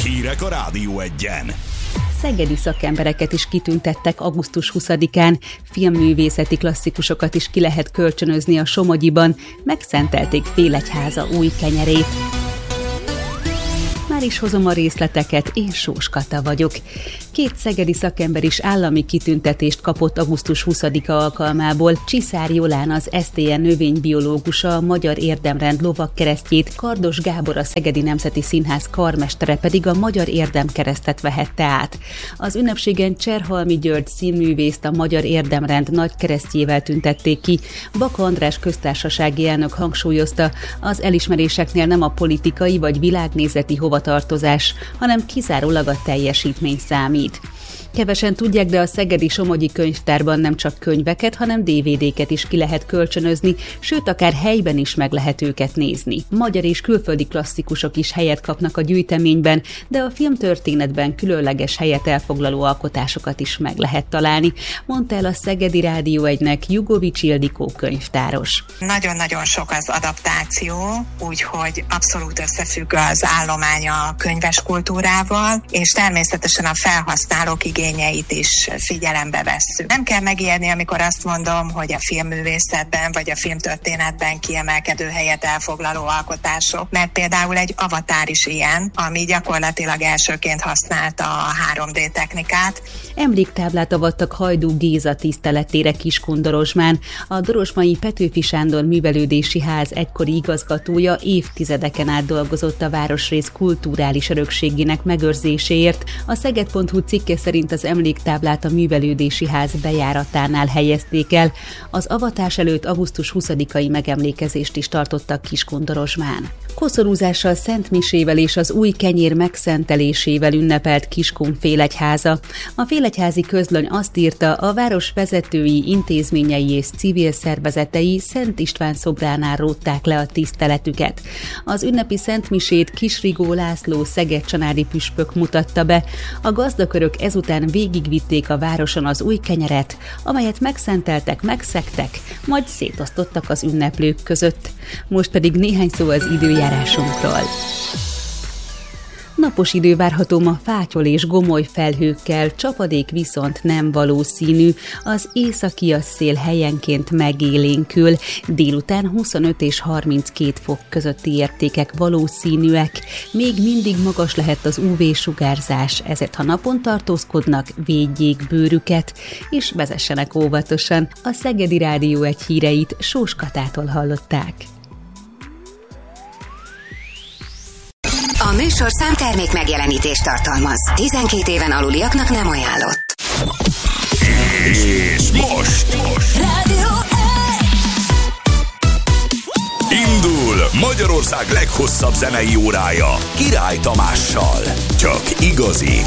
Hírek a Rádió Egyen. Szegedi szakembereket is kitüntettek augusztus 20-án, filmművészeti klasszikusokat is ki lehet kölcsönözni a Somogyiban, megszentelték Félegyháza új kenyerét. Már is hozom a részleteket, én Sós Kata vagyok. 2 szegedi szakember is állami kitüntetést kapott augusztus 20-a alkalmából. Csiszár Jolán, az SZTN növénybiológusa, a Magyar Érdemrend lovagkeresztjét, Kardos Gábor, a Szegedi Nemzeti Színház karmestere pedig a Magyar Érdemkeresztet vehette át. Az ünnepségen Cserhalmi György színművészt a Magyar Érdemrend nagykeresztjével tüntették ki. Baka András köztársasági elnök hangsúlyozta, az elismeréseknél nem a politikai vagy világnézeti hovatartozás, hanem kizárólag a teljesítmény számít. Kevesen tudják, de a szegedi Somogyi Könyvtárban nem csak könyveket, hanem DVD-ket is ki lehet kölcsönözni, sőt, akár helyben is meg lehet őket nézni. Magyar és külföldi klasszikusok is helyet kapnak a gyűjteményben, de a filmtörténetben különleges helyet elfoglaló alkotásokat is meg lehet találni, mondta el a Szegedi Rádió 1-nek Jugovics Ildikó könyvtáros. Nagyon-nagyon sok az adaptáció, úgyhogy abszolút összefügg az állomány a könyves kultúrával, és természetesen a felhasználók igényeit is figyelembe vesszük. Nem kell megijedni, amikor azt mondom, hogy a filmművészetben vagy a filmtörténetben kiemelkedő helyet elfoglaló alkotások, mert például egy Avatar is ilyen, ami gyakorlatilag elsőként használta a 3D technikát. Emléktáblát avattak Hajdú Géza tiszteletére Kiskun-Dorozsmán. A dorozsmai Petőfi Sándor Művelődési Ház egykori igazgatója évtizedeken át dolgozott a városrész kulturális örökségének megőrzéséért. A Szeged.hu cikke szerint az emléktáblát a Művelődési Ház bejáratánál helyezték el. Az avatás előtt augusztus 20-ai megemlékezést is tartottak Kiskun-Dorozsmán. Koszorúzással, szentmisével és az új kenyér megszentelésével ünnepelt Kiskun Félegyháza. A félegyházi közlöny azt írta, a város vezetői, intézményei és civil szervezetei Szent István szobránál rótták le a tiszteletüket. Az ünnepi szentmisét Kisrigó László szeged-csanádi püspök mutatta be. A gazdakörök ezután végigvitték a városon az új kenyeret, amelyet megszenteltek, megszegtek, majd szétosztottak az ünneplők között. Most pedig néhány szó az időjárásunkról. Napos idő várható ma fátyol és gomoly felhőkkel, csapadék viszont nem valószínű, az északi szél helyenként megélénkül, délután 25 és 32 fok közötti értékek valószínűek, még mindig magas lehet az UV-sugárzás, ezért ha napon tartózkodnak, védjék bőrüket, és vezessenek óvatosan. A Szegedi Rádió 1 híreit Sós Katától hallották. A műsorszám termék megjelenítést tartalmaz. 12 éven aluliaknak nem ajánlott. És most Rádió indul Magyarország leghosszabb zenei órája Király Tamással. Csak igazi